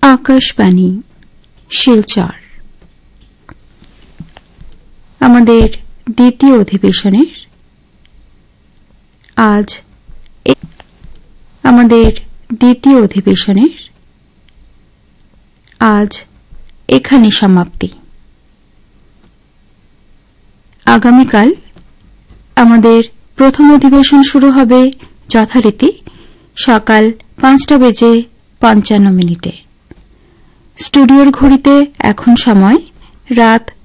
আকাশবাণী শিলচর আমাদের দ্বিতীয় অধিবেশনের আজ এখানে সমাপ্তি। আগামীকাল আমাদের প্রথম অধিবেশন শুরু হবে যথারীতি সকাল 5:55। স্টুডিওর ঘড়িতে এখন সময় রাত